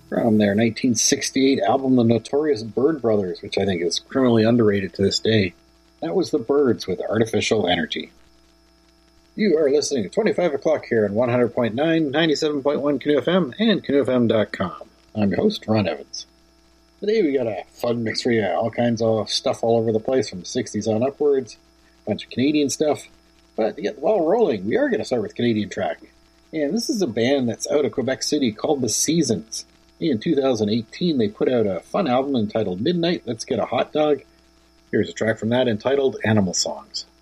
from their 1968 album The Notorious Bird Brothers, which I think is criminally underrated to this day. That was The Byrds with Artificial Energy. You are listening to 25 o'clock here on 100.9, 97.1 Canoe FM, and canoefm.com. I'm your host, Ron Evans. Today we got a fun mix for you. All kinds of stuff all over the place from the 60s on upwards. A bunch of Canadian stuff. But to get the ball rolling, we are going to start with a Canadian track. And this is a band that's out of Quebec City called The Seasons. In 2018, they put out a fun album entitled Midnight, Let's Get a Hot Dog. Here's a track from that entitled Animal Songs.